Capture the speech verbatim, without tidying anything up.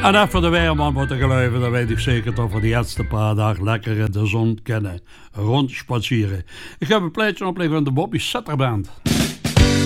En even de weerman moeten geloven, dan weet ik zeker dat we die laatste paar dagen lekker in de zon kunnen rondspazieren. Ik heb een plaatje opleggen van de Bobby Sutter Band.